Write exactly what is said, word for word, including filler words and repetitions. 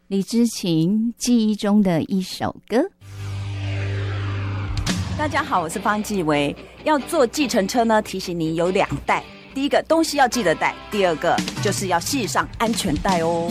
李芝琴记忆中的一首歌。 大家好，我是方季薇。要坐计程车呢，提醒你有两带，第一个东西要记得带，第二个就是要系上安全带哦。